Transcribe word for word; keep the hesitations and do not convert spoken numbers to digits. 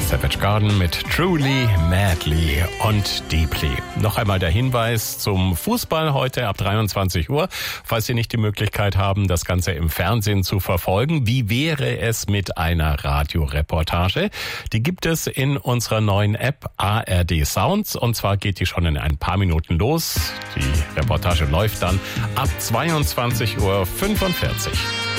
Savage Garden mit Truly, Madly und Deeply. Noch einmal der Hinweis zum Fußball heute ab dreiundzwanzig Uhr. Falls Sie nicht die Möglichkeit haben, das Ganze im Fernsehen zu verfolgen, wie wäre es mit einer Radioreportage? Die gibt es in unserer neuen App A R D Sounds und zwar geht die schon in ein paar Minuten los. Die Reportage läuft dann ab zweiundzwanzig Uhr fünfundvierzig.